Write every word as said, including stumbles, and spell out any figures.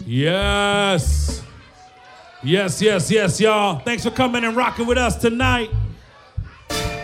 Yes. Yes, yes, yes, y'all. Thanks for coming and rocking with us tonight.